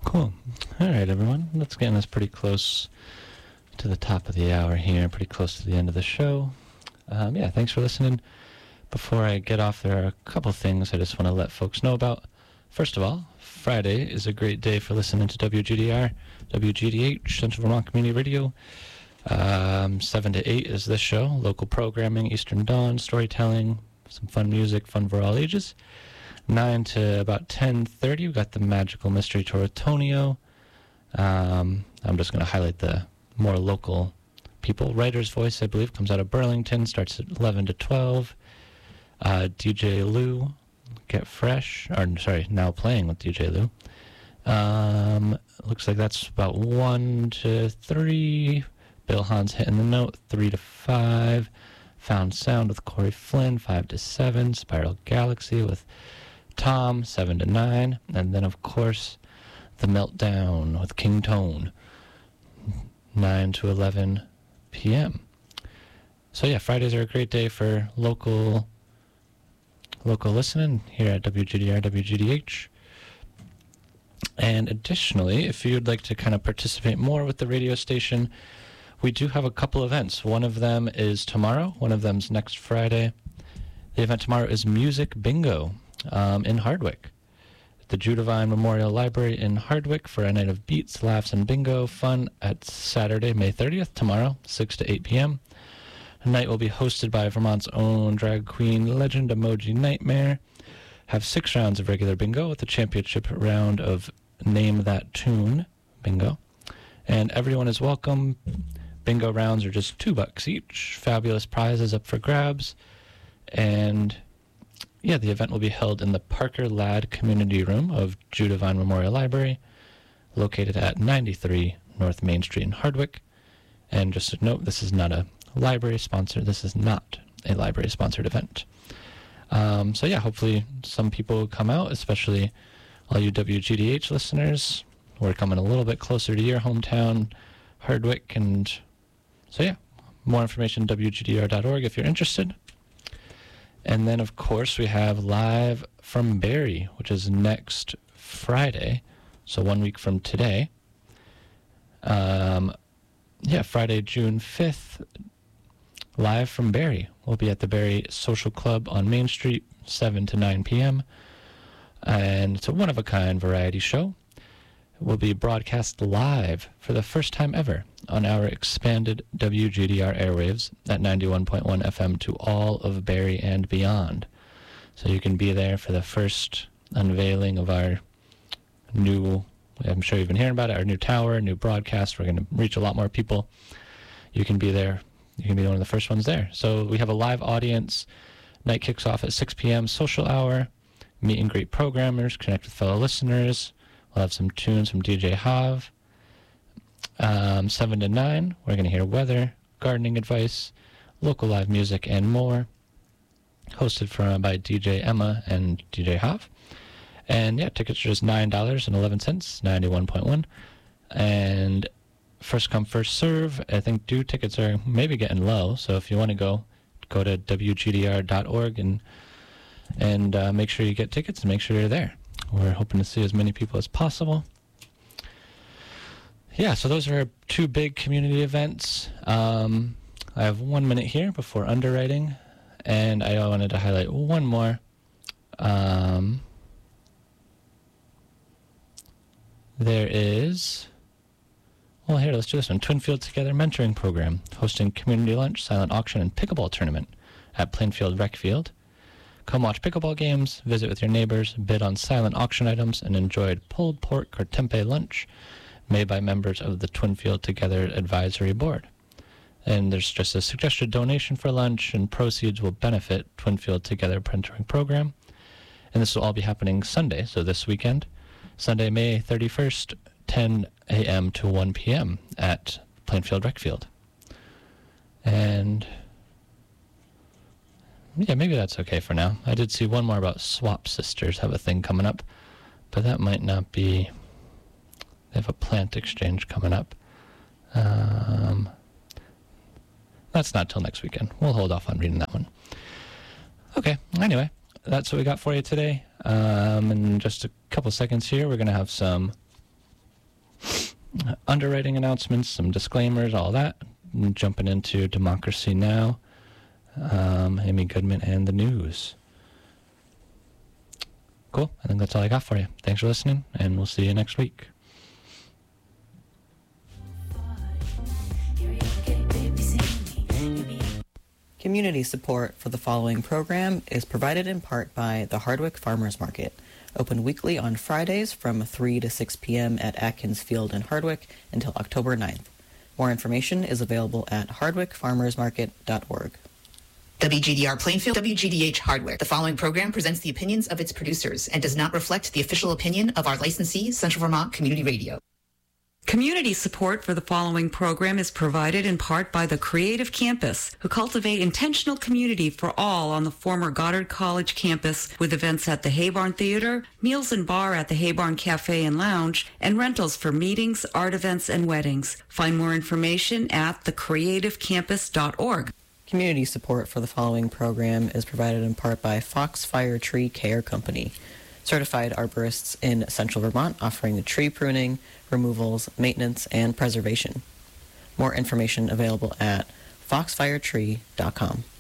Cool. All right, everyone. That's getting us pretty close to the top of the hour here, pretty close to the end of the show. Yeah, thanks for listening. Before I get off, there are a couple things I just want to let folks know about. First of all, Friday is a great day for listening to WGDR, WGDH, Central Vermont Community Radio. 7 to 8 is this show, local programming, Eastern Dawn, storytelling, some fun music, fun for all ages. 9 to about 10:30, we've got the Magical Mystery Tour with Tonio. I'm just going to highlight the more local people. Writer's Voice, I believe, comes out of Burlington, starts at 11 to 12. DJ Lou, Get Fresh, now playing with DJ Lou. Looks like that's about 1 to 3. Bill Hahn's Hitting the Note, 3 to 5. Found Sound with Corey Flynn, 5 to 7. Spiral Galaxy with Tom, 7 to 9. And then, of course, The Meltdown with King Tone, 9 to 11 p.m. So, yeah, Fridays are a great day for local listening here at WGDR, WGDH. And additionally, if you'd like to kind of participate more with the radio station, we do have a couple events. One of them is tomorrow. One of them's next Friday. The event tomorrow is Music Bingo in Hardwick. At the Judavine Memorial Library in Hardwick for a night of beats, laughs, and bingo fun at Saturday, May 30th, tomorrow, 6 to 8 p.m. The night will be hosted by Vermont's own drag queen legend Emoji Nightmare. Have 6 rounds of regular bingo with the championship round of Name That Tune bingo. And everyone is welcome. Bingo rounds are just $2 each. Fabulous prizes up for grabs. And yeah, the event will be held in the Parker Ladd Community Room of Judavine Memorial Library, located at 93 North Main Street in Hardwick. And just a note, this is not a library-sponsored event. So yeah, hopefully some people will come out, especially all you WGDH listeners. We're coming a little bit closer to your hometown, Hardwick, and so yeah, more information, WGDR.org if you're interested. And then, of course, we have Live from Barrie, which is next Friday, so 1 week from today. Friday, June 5th, Live from Barrie. We'll be at the Barrie Social Club on Main Street, 7 to 9 p.m. And it's a one-of-a-kind variety show. It will be broadcast live for the first time ever on our expanded WGDR airwaves at 91.1 FM to all of Barrie and beyond. So you can be there for the first unveiling of our new, I'm sure you've been hearing about it, our new tower, new broadcast. We're going to reach a lot more people. You can be there. You can be one of the first ones there. So we have a live audience. Night kicks off at 6 p.m. social hour. Meet and greet programmers, connect with fellow listeners. We'll have some tunes from DJ Hav. 7 to 9, we're going to hear weather, gardening advice, local live music, and more. Hosted by DJ Emma and DJ Hav. And yeah, tickets are just $9.11, 91.1. And first come, first serve. I think tickets are maybe getting low, so if you want to go to WGDR.org and make sure you get tickets and make sure you're there. We're hoping to see as many people as possible. Yeah, so those are 2 big community events. I have 1 minute here before underwriting, and I wanted to highlight one more. There is, here, let's do this one. Twinfield Together Mentoring Program, hosting community lunch, silent auction, and pickleball tournament at Plainfield Rec Field. Come watch pickleball games, visit with your neighbors, bid on silent auction items, and enjoy pulled pork or tempeh lunch made by members of the Twinfield Together Advisory Board. And there's just a suggested donation for lunch, and proceeds will benefit Twinfield Together Mentoring Program. And this will all be happening Sunday, so this weekend, Sunday, May 31st, 10 a.m. to 1 p.m. at Plainfield Rec Field. And yeah, maybe that's okay for now. I did see one more about Swap Sisters have a thing coming up, but that might not be. They have a plant exchange coming up. That's not till next weekend. We'll hold off on reading that one. Okay, anyway, that's what we got for you today. In just a couple seconds here, we're going to have some underwriting announcements, some disclaimers, all that. Jumping into Democracy Now!, Amy Goodman, and the news. Cool. I think that's all I got for you. Thanks for listening, and we'll see you next week. Community support for the following program is provided in part by the Hardwick Farmers Market, open weekly on Fridays from 3 to 6 p.m. at Atkins Field in Hardwick until October 9th. More information is available at hardwickfarmersmarket.org. WGDR Plainfield, WGDH Hardwick. The following program presents the opinions of its producers and does not reflect the official opinion of our licensee, Central Vermont Community Radio. Community support for the following program is provided in part by the Creative Campus, who cultivate intentional community for all on the former Goddard College campus with events at the Haybarn Theater, meals and bar at the Haybarn Cafe and Lounge, and rentals for meetings, art events, and weddings. Find more information at thecreativecampus.org. Community support for the following program is provided in part by Foxfire Tree Care Company, certified arborists in Central Vermont offering tree pruning, removals, maintenance, and preservation. More information available at foxfiretree.com.